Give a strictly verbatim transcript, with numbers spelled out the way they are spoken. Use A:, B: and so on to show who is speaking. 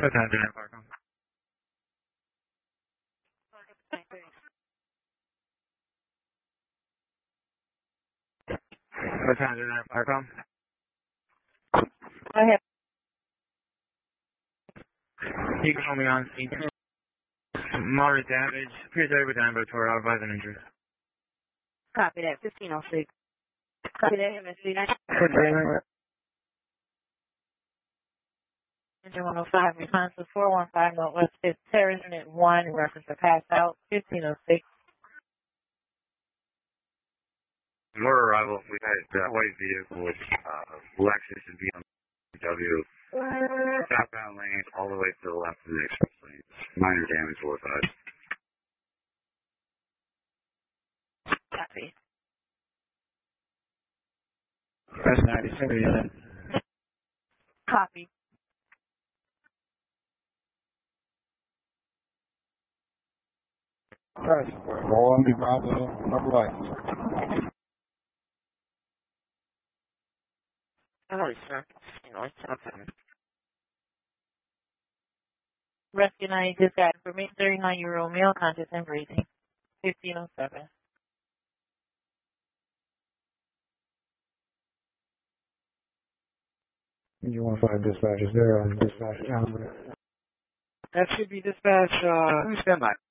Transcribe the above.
A: What time did I park on? What time did I park on?
B: Go ahead.
A: You can call me on scene. Moderate damage. Appears over down by tour. I'll advise an injury.
B: Copy that. fifteen oh six. Copy that. M S C nine. Engine one oh five. Response to four one five Northwest fifth Terrace Unit one. Reference to pass out. fifteen oh six.
C: More arrival. We've had uh, white vehicle with uh, Lexus and B M W. Southbound lane all the way to the left of the express lane. Minor damage will advise.
B: Copy.
A: That's ninety-seven unit.
B: Copy.
D: Press four one Bravo, number light.
B: Hello, sir. You know, it's happening. Rescue nine, just got information. thirty-nine-year-old male, conscious and breathing. fifteen oh seven.
A: You want to find dispatch? Is there on dispatch number?
E: That should be dispatch, uh, stand by.